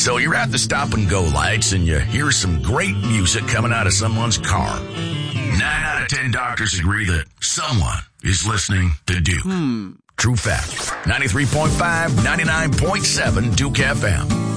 So you're at the stop and go lights and you hear some great music coming out of someone's car. 9 out of 10 doctors agree that someone is listening to Duke. True fact. 93.5, 99.7 Duke FM.